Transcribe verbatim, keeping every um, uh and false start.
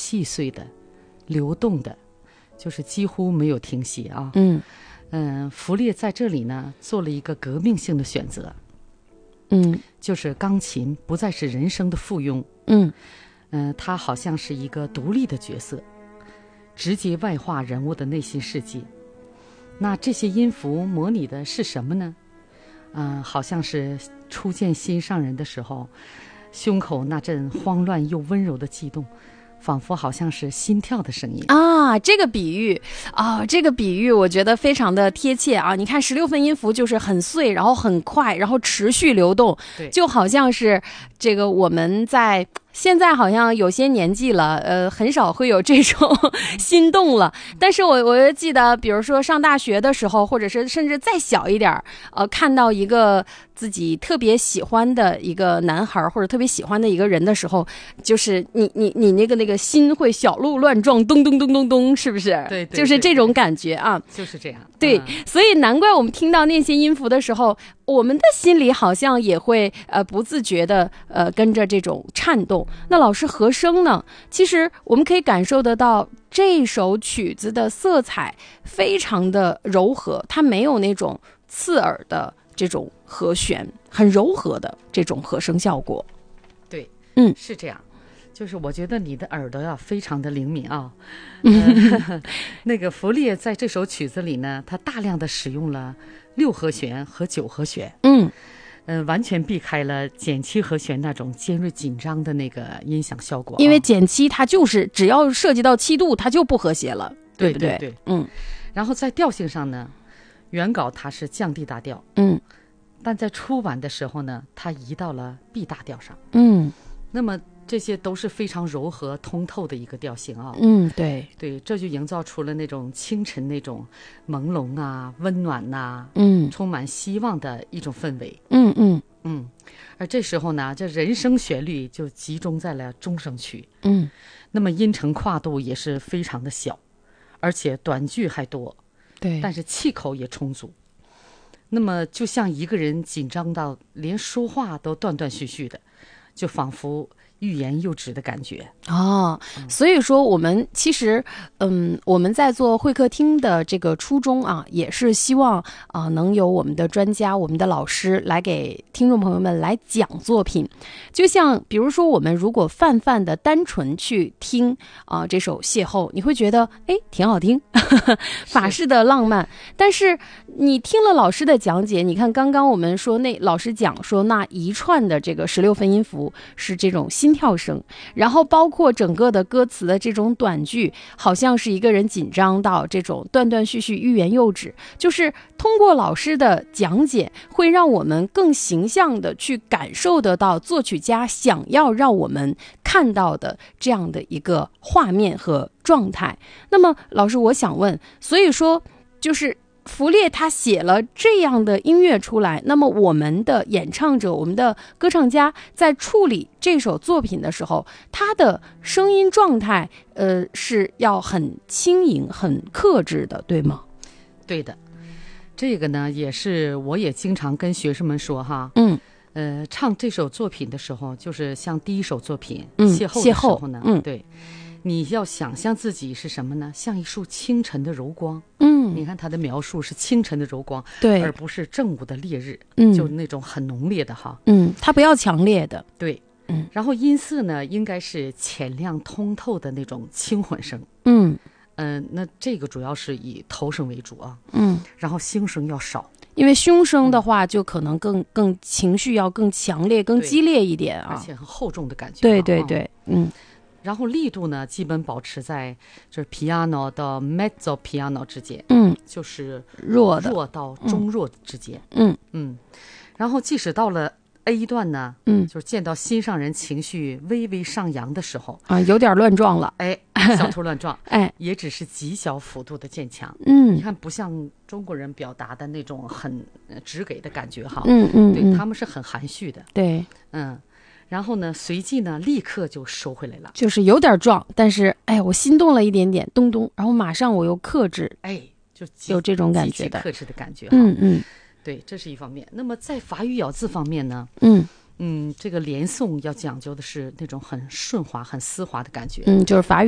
细碎的、流动的，就是几乎没有停息啊。 嗯嗯，弗列在这里呢做了一个革命性的选择， 嗯就是钢琴不再是人生的附庸， 嗯嗯，它好像是一个独立的角色，直接外化人物的内心世界。那这些音符模拟的是什么呢？嗯，好像是初见心上人的时候，胸口那阵慌乱又温柔的悸动，仿佛好像是心跳的声音啊，这个比喻啊，这个比喻我觉得非常的贴切啊！你看十六分音符就是很碎，然后很快，然后持续流动，就好像是这个我们在现在好像有些年纪了，呃，很少会有这种心动了。但是我我就记得，比如说上大学的时候，或者是甚至再小一点，呃，看到一个自己特别喜欢的一个男孩或者特别喜欢的一个人的时候，就是你你你那个那个心会小鹿乱撞，咚咚咚咚咚，是不是？ 对， 对， 对， 就是这种感觉啊， 就是这样。 对， 嗯， 所以难怪我们听到那些音符的时候，我们的心里好像也会呃不自觉的呃跟着这种颤动。那老师和声呢？其实我们可以感受得到这首曲子的色彩非常的柔和，它没有那种刺耳的这种和弦，很柔和的这种和声效果。 对， 嗯， 是这样。就是我觉得你的耳朵呀非常的灵敏啊。呃、那个弗列在这首曲子里呢，他大量的使用了六和弦和九和弦， 嗯， 呃，完全避开了减七和弦那种尖锐紧张的那个音响效果， 因为减七它就是只要涉及到七度，它就不和谐了， 对不对？ 对对， 嗯。 然后在调性上呢，原稿它是降 D 大调， 嗯， 但在出版的时候呢，它移到了 B 大调上， 嗯， 那么这些都是非常柔和通透的一个调性啊。 嗯，对对，这就营造出了那种清晨那种朦胧啊、温暖呐、啊， 嗯， 充满希望的一种氛围。 嗯嗯嗯，而这时候呢，这人声旋律就集中在了中声区。 嗯， 那么音程跨度也是非常的小，而且短句还多， 对， 但是气口也充足。那么就像一个人紧张到连说话都断断续续的，就仿佛欲言又止的感觉。 哦，所以说我们其实，嗯，我们在做会客厅的这个初衷啊，也是希望啊、呃，能有我们的专家、我们的老师来给听众朋友们来讲作品。就像比如说，我们如果泛泛的单纯去听啊、呃、这首邂逅，你会觉得哎挺好听，法式的浪漫。但是你听了老师的讲解，你看刚刚我们说那老师讲说那一串的这个十六分音符是这种心跳声，然后包括整个的歌词的这种短句，好像是一个人紧张到这种断断续续、欲言又止。就是通过老师的讲解，会让我们更形象的去感受得到作曲家想要让我们看到的这样的一个画面和状态。那么老师，我想问，所以说就是弗列他写了这样的音乐出来，那么我们的演唱者、我们的歌唱家在处理这首作品的时候，他的声音状态呃是要很轻盈、很克制的，对吗？ 对的，这个呢也是我也经常跟学生们说哈， 嗯， 呃，唱这首作品的时候，就是像第一首作品嗯邂逅的时候呢， 嗯， 对，你要想象自己是什么呢？像一束清晨的柔光。 嗯， 你看他的描述是清晨的柔光， 对， 而不是正午的烈日， 嗯， 就那种很浓烈的哈。 嗯，它不要强烈的， 对， 嗯， 然后音色呢，应该是浅亮通透的那种轻混声， 嗯嗯、呃，那这个主要是以头声为主啊， 嗯， 然后心声要少。 因为胸声的话，就可能更更情绪要更强烈、更激烈一点啊， 而且很厚重的感觉。 对对对，嗯。 然后力度呢，基本保持在就是 piano 到 mezzo piano 之间， 嗯， 就是弱的弱到中弱之间， 嗯嗯。然后即使到了 A 段呢， 嗯， 就是见到心上人情绪微微上扬的时候啊，有点乱撞了， 哎，小兔乱撞， 哎， 也只是极小幅度的渐强， 嗯， 你看不像中国人表达的那种很直给的感觉哈， 嗯嗯， 对，他们是很含蓄的， 对， 嗯。然后呢，随即呢，立刻就收回来了， 就是有点撞，但是哎，我心动了一点点，咚咚，然后马上我又克制， 哎，就有这种感觉的， 克制的感觉， 嗯嗯， 对，这是一方面。那么在法语咬字方面呢， 嗯嗯，这个连诵要讲究的是那种很顺滑、很丝滑的感觉， 嗯，就是法语。